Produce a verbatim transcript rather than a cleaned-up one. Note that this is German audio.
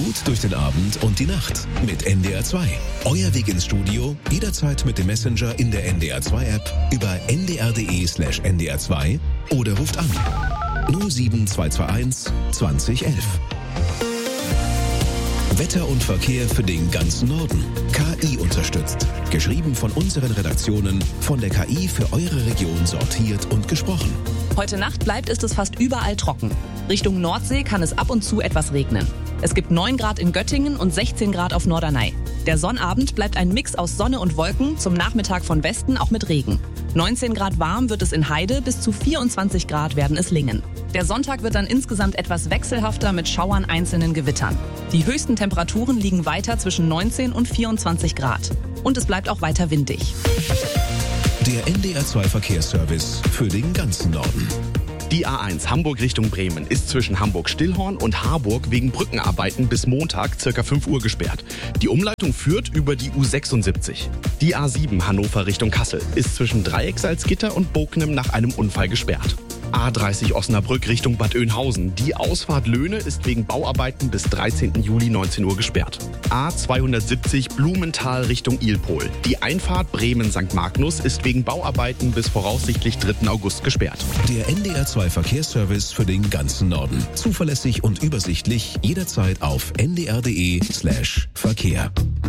gut durch den Abend und die Nacht mit N D R zwei. Euer Weg ins Studio, jederzeit mit dem Messenger in der N D R zwei App über n d r punkt d e slash n d r zwei oder ruft an null sieben zwei zwei eins zwanzig elf. Wetter und Verkehr für den ganzen Norden. K I unterstützt. Geschrieben von unseren Redaktionen, von der K I für eure Region sortiert und gesprochen. Heute Nacht bleibt es fast überall trocken. Richtung Nordsee kann es ab und zu etwas regnen. Es gibt neun Grad in Göttingen und sechzehn Grad auf Norderney. Der Sonnabend bleibt ein Mix aus Sonne und Wolken, zum Nachmittag von Westen auch mit Regen. neunzehn Grad warm wird es in Heide, bis zu vierundzwanzig Grad werden es Lingen. Der Sonntag wird dann insgesamt etwas wechselhafter mit Schauern, einzelnen Gewittern. Die höchsten Temperaturen liegen weiter zwischen neunzehn und vierundzwanzig Grad. Und es bleibt auch weiter windig. Der N D R zwei Verkehrsservice für den ganzen Norden. Die A eins Hamburg Richtung Bremen ist zwischen Hamburg-Stillhorn und Harburg wegen Brückenarbeiten bis Montag ca. fünf Uhr gesperrt. Die Umleitung führt über die U sechsundsiebzig. Die A sieben Hannover Richtung Kassel ist zwischen Dreiecksalzgitter und Bognem nach einem Unfall gesperrt. A dreißig Osnabrück Richtung Bad Oeynhausen. Die Ausfahrt Löhne ist wegen Bauarbeiten bis dreizehnten Juli neunzehn Uhr gesperrt. A zweihundertsiebzig Blumenthal Richtung Ilpol. Die Einfahrt Bremen-Sankt Magnus ist wegen Bauarbeiten bis voraussichtlich dritten August gesperrt. Der N D R zwei Verkehrsservice für den ganzen Norden. Zuverlässig und übersichtlich jederzeit auf n d r punkt d e slash Verkehr.